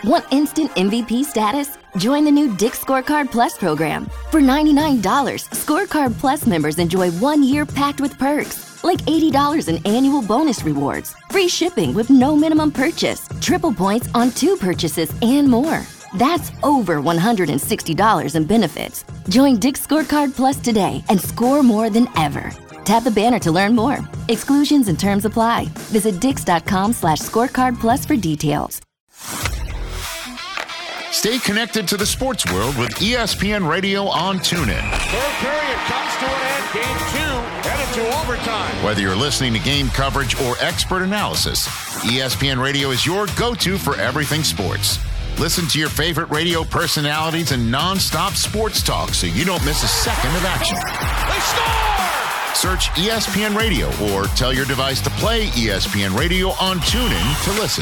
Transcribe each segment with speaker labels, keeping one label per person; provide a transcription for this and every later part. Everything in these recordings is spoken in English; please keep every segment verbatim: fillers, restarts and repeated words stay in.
Speaker 1: Want instant M V P status? Join the new Dick's Scorecard Plus program. For ninety-nine dollars, Scorecard Plus members enjoy one year packed with perks, like eighty dollars in annual bonus rewards, free shipping with no minimum purchase, triple points on two purchases, and more. That's over one hundred sixty dollars in benefits. Join Dick's Scorecard Plus today and score more than ever. Tap the banner to learn more. Exclusions and terms apply. Visit dix.com slash scorecard plus for details.
Speaker 2: Stay connected to the sports world with E S P N Radio on TuneIn.
Speaker 3: Third period comes to an end. Game two headed to overtime.
Speaker 2: Whether you're listening to game coverage or expert analysis, E S P N Radio is your go-to for everything sports. Listen to your favorite radio personalities and non-stop sports talk so you don't miss a second of action.
Speaker 3: They score!
Speaker 2: Search E S P N Radio or tell your device to play E S P N Radio on TuneIn to listen.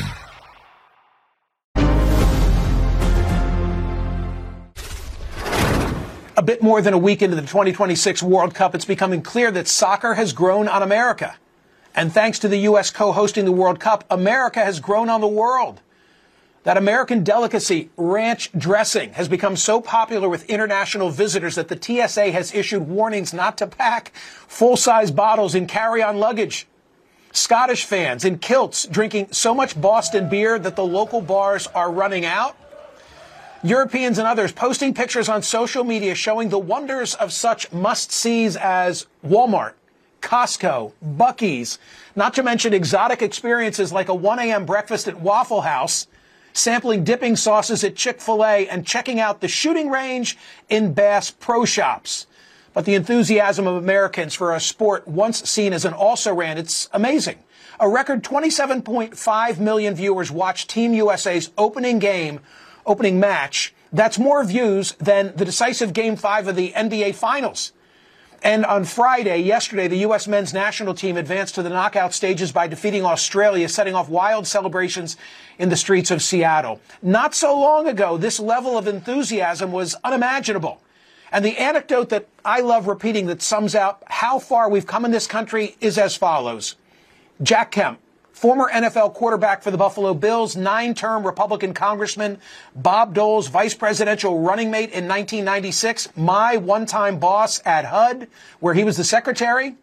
Speaker 4: A bit more than a week into the twenty twenty-six World Cup, it's becoming clear that soccer has grown on America. And thanks to the U S co-hosting the World Cup, America has grown on the world. That American delicacy, ranch dressing, has become so popular with international visitors that the T S A has issued warnings not to pack full-size bottles in carry-on luggage. Scottish fans in kilts drinking so much Boston beer that the local bars are running out. Europeans and others posting pictures on social media showing the wonders of such must-sees as Walmart, Costco, Buc-ee's, not to mention exotic experiences like a one a.m. breakfast at Waffle House, sampling dipping sauces at Chick-fil-A, and checking out the shooting range in Bass Pro Shops. But the enthusiasm of Americans for a sport once seen as an also-ran, it's amazing. A record twenty-seven point five million viewers watched Team U S A's opening game, opening match. That's more views than the decisive Game five of the N B A Finals. And on Friday, yesterday, the U S men's national team advanced to the knockout stages by defeating Australia, setting off wild celebrations in the streets of Seattle. Not so long ago, this level of enthusiasm was unimaginable. And the anecdote that I love repeating that sums out how far we've come in this country is as follows. Jack Kemp, former N F L quarterback for the Buffalo Bills, nine-term Republican Congressman, Bob Dole's vice presidential running mate in nineteen ninety-six, my one-time boss at H U D, where he was the secretary.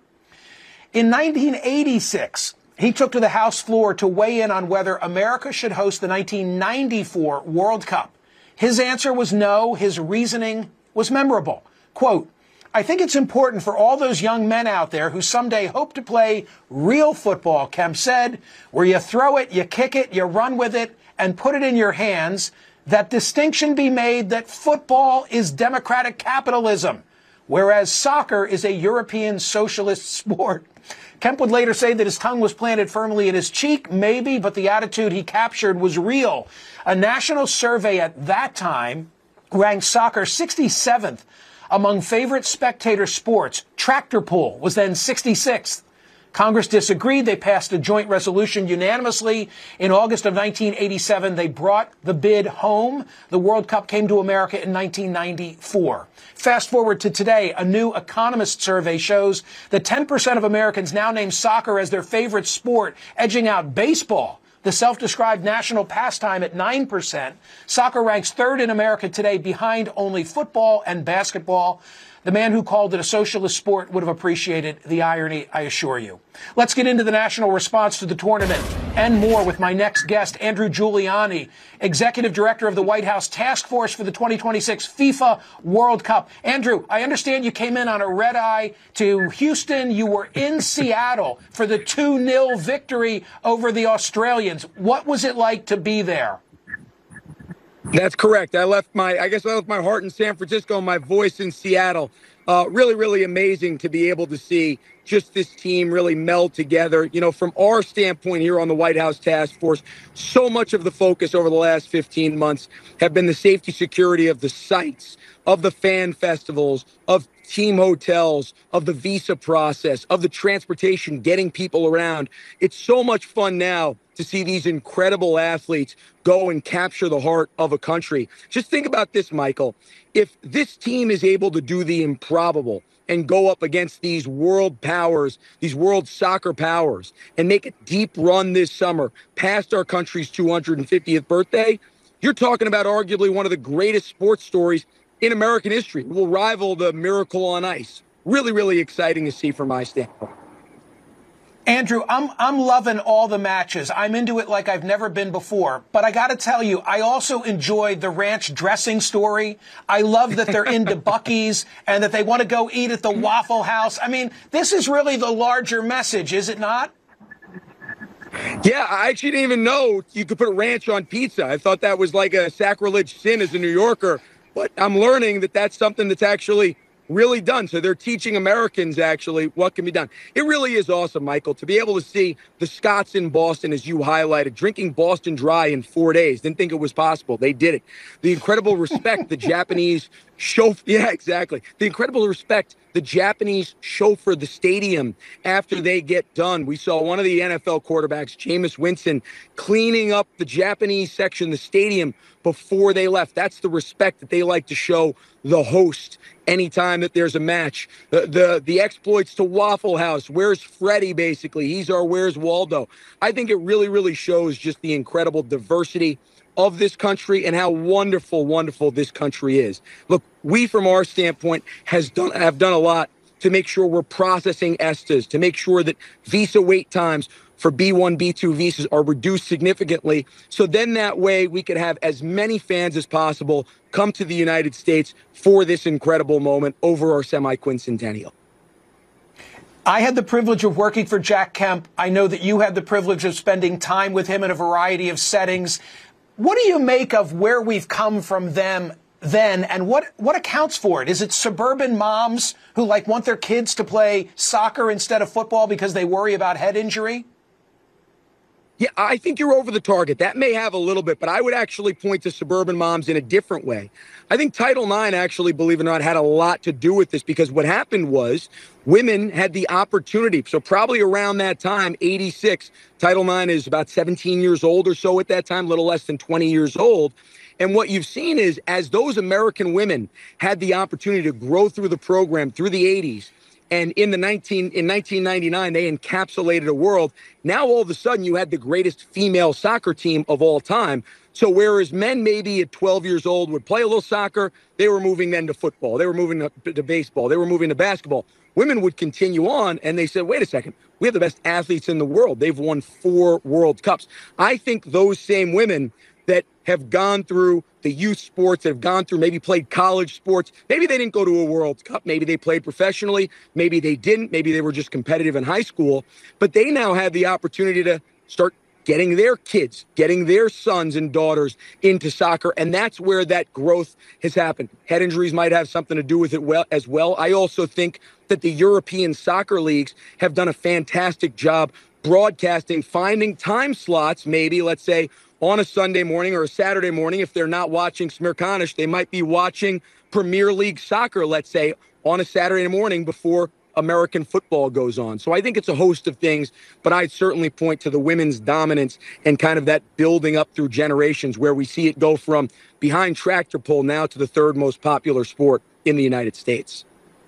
Speaker 4: In nineteen eighty-six, he took to the House floor to weigh in on whether America should host the nineteen ninety-four World Cup. His answer was no. His reasoning was memorable. Quote, I think it's important for all those young men out there who someday hope to play real football, Kemp said, where you throw it, you kick it, you run with it, and put it in your hands, that distinction be made that football is democratic capitalism, whereas soccer is a European socialist sport. Kemp would later say that his tongue was planted firmly in his cheek, maybe, but the attitude he captured was real. A national survey at that time ranked soccer sixty-seventh among favorite spectator sports. Tractor pull was then sixty-sixth. Congress disagreed. They passed a joint resolution unanimously. In August of nineteen eighty-seven, they brought the bid home. The World Cup came to America in nineteen ninety-four. Fast forward to today, a new Economist survey shows that ten percent of Americans now name soccer as their favorite sport, edging out baseball, the self-described national pastime, at nine percent. Soccer ranks third in America today, behind only football and basketball. The man who called it a socialist sport would have appreciated the irony, I assure you. Let's get into the national response to the tournament and more with my next guest, Andrew Giuliani, Executive Director of the White House Task Force for the twenty twenty-six FIFA World Cup. Andrew, I understand you came in on a red eye to Houston. You were in Seattle for the two nil victory over the Australians. What was it like to be there?
Speaker 5: That's correct. I left my, I guess I left my heart in San Francisco and my voice in Seattle. Uh, really, really amazing to be able to see just this team really meld together. You know, from our standpoint here on the White House Task Force, so much of the focus over the last fifteen months have been the safety security of the sites, of the fan festivals, of team hotels, of the visa process, of the transportation, getting people around. It's so much fun now to see these incredible athletes go and capture the heart of a country. Just think about this, Michael. If this team is able to do the improbable and go up against these world powers, these world soccer powers, and make a deep run this summer past our country's two hundred fiftieth birthday, you're talking about arguably one of the greatest sports stories in American history. It will rival the Miracle on Ice. Really, really exciting to see from my standpoint.
Speaker 4: Andrew, I'm I'm loving all the matches. I'm into it like I've never been before. But I got to tell you, I also enjoyed the ranch dressing story. I love that they're into Buc-ee's and that they want to go eat at the Waffle House. I mean, this is really the larger message, is it not?
Speaker 5: Yeah, I actually didn't even know you could put ranch on pizza. I thought that was like a sacrilege sin as a New Yorker. But I'm learning that that's something that's actually really done. So they're teaching Americans actually what can be done. It really is awesome, Michael, to be able to see the Scots in Boston, as you highlighted, drinking Boston Dry in four days. Didn't think it was possible. They did it. The incredible respect the Japanese chauffeur, yeah, exactly. The incredible respect the Japanese chauffeur the stadium after they get done. We saw one of the N F L quarterbacks, Jameis Winston, cleaning up the Japanese section of the stadium before they left. That's the respect that they like to show the host anytime that there's a match. The, the, the exploits to Waffle House. Where's Freddie, basically? He's our Where's Waldo. I think it really, really shows just the incredible diversity of this country and how wonderful, wonderful this country is. Look, we from our standpoint has done have done a lot to make sure we're processing E S T As, to make sure that visa wait times for B one, B two visas are reduced significantly. So then that way we could have as many fans as possible come to the United States for this incredible moment over our semi-quincentennial.
Speaker 4: I had the privilege of working for Jack Kemp. I know that you had the privilege of spending time with him in a variety of settings. What do you make of where we've come from them then, and what, what accounts for it? Is it suburban moms who like want their kids to play soccer instead of football because they worry about head injury?
Speaker 5: Yeah, I think you're over the target. That may have a little bit, but I would actually point to suburban moms in a different way. I think Title nine actually, believe it or not, had a lot to do with this, because what happened was women had the opportunity. So probably around that time, eighty-six, Title nine is about seventeen years old or so at that time, a little less than twenty years old. And what you've seen is as those American women had the opportunity to grow through the program through the eighties, and in the nineteen in nineteen ninety-nine, they encapsulated a world. Now, all of a sudden, you had the greatest female soccer team of all time. So whereas men maybe at twelve years old would play a little soccer, they were moving then to football. They were moving to, to baseball. They were moving to basketball. Women would continue on, and they said, wait a second, we have the best athletes in the world. They've won four World Cups. I think those same women that have gone through the youth sports, that have gone through, maybe played college sports. Maybe they didn't go to a World Cup. Maybe they played professionally. Maybe they didn't. Maybe they were just competitive in high school. But they now have the opportunity to start getting their kids, getting their sons and daughters into soccer. And that's where that growth has happened. Head injuries might have something to do with it well as well. I also think that the European soccer leagues have done a fantastic job broadcasting, finding time slots, maybe, let's say, on a Sunday morning or a Saturday morning. If they're not watching Smirkanish, they might be watching Premier League soccer, let's say, on a Saturday morning before American football goes on. So I think it's a host of things, but I'd certainly point to the women's dominance and kind of that building up through generations, where we see it go from behind tractor pull now to the third most popular sport in the United States.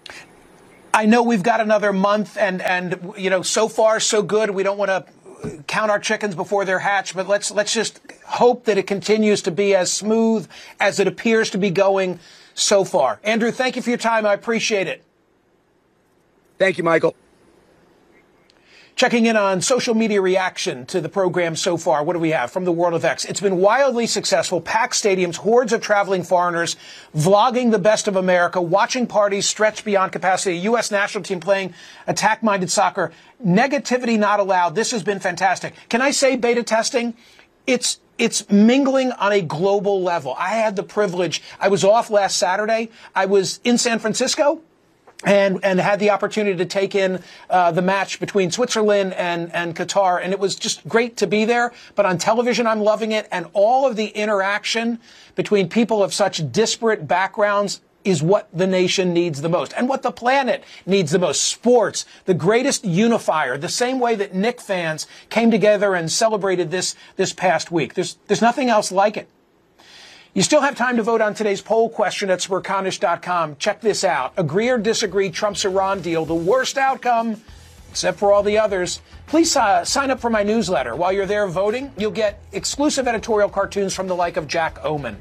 Speaker 4: I know we've got another month, and, and you know, so far so good. We don't want to count our chickens before they're hatched, but let's let's just hope that it continues to be as smooth as it appears to be going so far. Andrew, thank you for your time. I appreciate it.
Speaker 5: Thank you, Michael.
Speaker 4: Checking in on social media reaction to the program so far. What do we have from the world of X? It's been wildly successful. Packed stadiums, hordes of traveling foreigners, vlogging the best of America, watching parties stretch beyond capacity, a U S national team playing attack-minded soccer. Negativity not allowed. This has been fantastic. Can I say beta testing? It's It's mingling on a global level. I had the privilege. I was off last Saturday. I was in San Francisco. And, and had the opportunity to take in uh, the match between Switzerland and, and Qatar. And it was just great to be there. But on television, I'm loving it. And all of the interaction between people of such disparate backgrounds is what the nation needs the most, and what the planet needs the most. Sports, the greatest unifier, the same way that Knick fans came together and celebrated this this past week. There's, there's nothing else like it. You still have time to vote on today's poll question at Smirkanish dot com. Check this out. Agree or disagree Trump's Iran deal, the worst outcome except for all the others. Please uh, sign up for my newsletter. While you're there voting, you'll get exclusive editorial cartoons from the like of Jack Oman.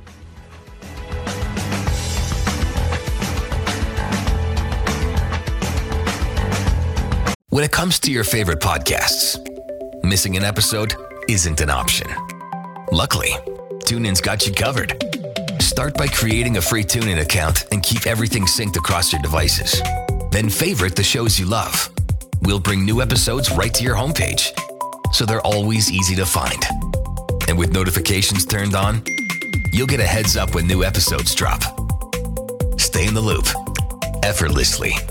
Speaker 6: When it comes to your favorite podcasts, missing an episode isn't an option. Luckily, TuneIn's got you covered. Start by creating a free TuneIn account and keep everything synced across your devices. Then favorite the shows you love. We'll bring new episodes right to your homepage, so they're always easy to find. And with notifications turned on, you'll get a heads up when new episodes drop. Stay in the loop, effortlessly,